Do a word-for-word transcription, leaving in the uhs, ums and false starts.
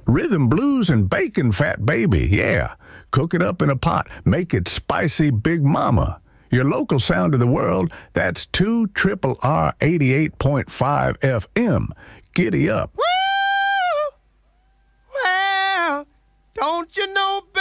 Rhythm blues and bacon fat baby, yeah. Cook it up in a pot. Make it spicy Big Mama. Your local sound of the world, that's two triple R eighty-eight point five F M. Giddy up. Woo! Well, don't you know,